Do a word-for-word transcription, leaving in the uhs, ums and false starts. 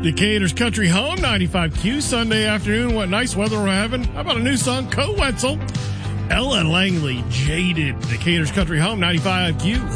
Decatur's Country Home, ninety-five Q, Sunday afternoon. What nice weather we're having. How about a new song, Co Wetzel? Ella Langley, Jaded. Decatur's Country Home, ninety-five Q.